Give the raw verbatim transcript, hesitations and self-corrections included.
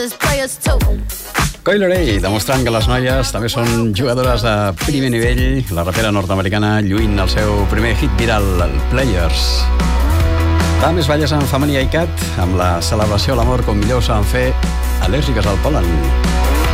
Coil Ray, demostrant que les noies també són jugadores de primer nivell. La rapera nord-americana lluint el seu primer hit viral, el Players. També es balles en Family i Cat amb la celebració a l'amor com millor ho saben fer al·lèrgiques al pol·len.